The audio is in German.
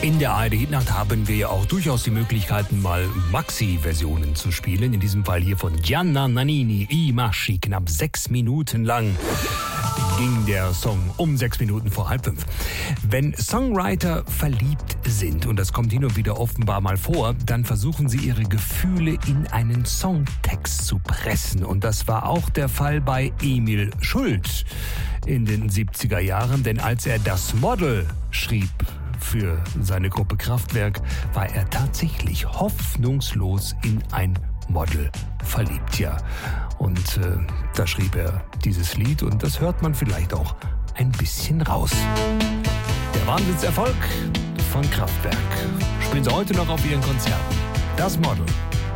In der ARD-Nacht haben wir ja auch durchaus die Möglichkeiten, mal Maxi-Versionen zu spielen. In diesem Fall hier von Gianna Nannini, Imashi. Knapp 6 Minuten lang ging der Song um 6 Minuten vor 4:30. Wenn Songwriter verliebt sind, und das kommt hin und wieder offenbar mal vor, dann versuchen sie ihre Gefühle in einen Songtext zu pressen. Und das war auch der Fall bei Emil Schult in den 70er Jahren. Denn als er Das Model schrieb für seine Gruppe Kraftwerk, war er tatsächlich hoffnungslos in ein Model verliebt, ja. Und da schrieb er dieses Lied und das hört man vielleicht auch ein bisschen raus. Der Wahnsinnserfolg von Kraftwerk spielen sie heute noch auf ihren Konzerten. Das Model.